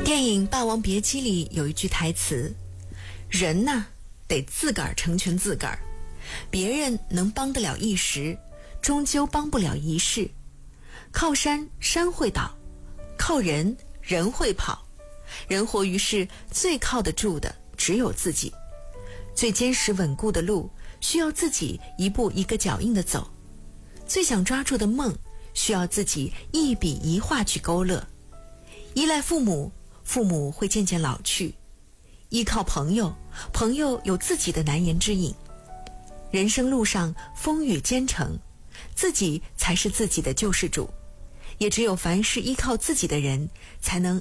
电影《霸王别姬》里有一句台词：人呐，得自个儿成全自个儿，别人能帮得了一时，终究帮不了一世。靠山，山会倒；靠人，人会跑。人活于世，最靠得住的只有自己。最坚实稳固的路，需要自己一步一个脚印地走。最想抓住的梦，需要自己一笔一画去勾勒。依赖父母，父母会渐渐老去；依靠朋友，朋友有自己的难言之隐。人生路上风雨兼程，自己才是自己的救世主。也只有凡是依靠自己的人，才能